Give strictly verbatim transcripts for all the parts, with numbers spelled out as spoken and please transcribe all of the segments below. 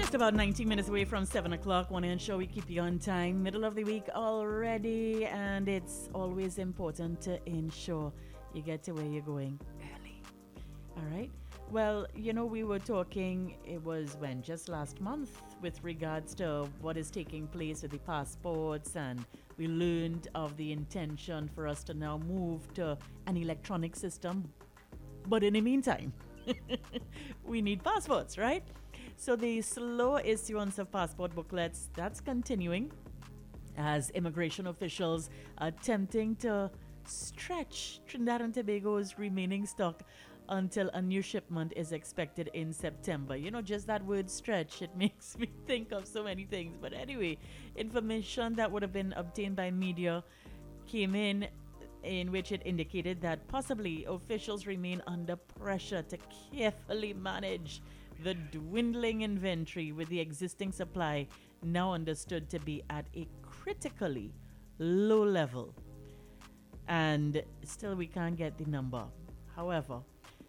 Just about nineteen minutes away from seven o'clock. Want to ensure we keep you on time. Middle of the week already, and it's always important to ensure you get to where you're going early. All right? Well, you know, we were talking, it was when? Just last month, with regards to what is taking place with the passports, and we learned of the intention for us to now move to an electronic system. But in the meantime, we need passports, right? So the slow issuance of passport booklets, that's continuing as immigration officials are attempting to stretch Trinidad and Tobago's remaining stock until a new shipment is expected in September. You know, just that word stretch, it makes me think of so many things. But anyway, information that would have been obtained by media came in in which it indicated that possibly officials remain under pressure to carefully manage the dwindling inventory, with the existing supply now understood to be at a critically low level. And still we can't get the number. However,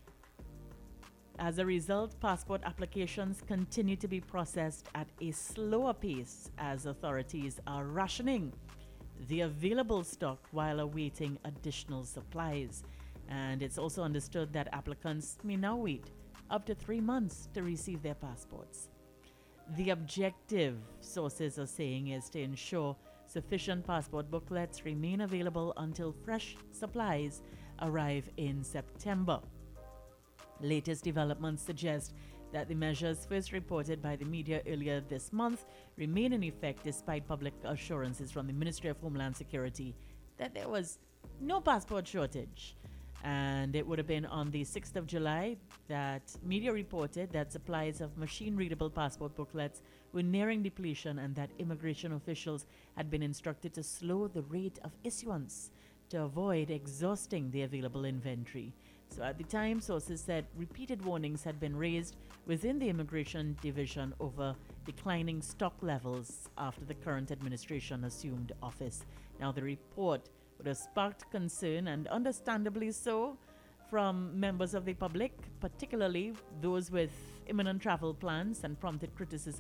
as a result, passport applications continue to be processed at a slower pace as authorities are rationing the available stock while awaiting additional supplies. And it's also understood that applicants may now wait up to three months to receive their passports. The objective, sources are saying, is to ensure sufficient passport booklets remain available until fresh supplies arrive in September. Latest developments suggest that the measures first reported by the media earlier this month remain in effect despite public assurances from the Ministry of Homeland Security that there was no passport shortage. And it would have been on the sixth of July that media reported that supplies of machine-readable passport booklets were nearing depletion, and that immigration officials had been instructed to slow the rate of issuance to avoid exhausting the available inventory. So at the time, sources said repeated warnings had been raised within the Immigration Division over declining stock levels after the current administration assumed office. Now, the report would have sparked concern, and understandably so, from members of the public, particularly those with imminent travel plans, and prompted criticism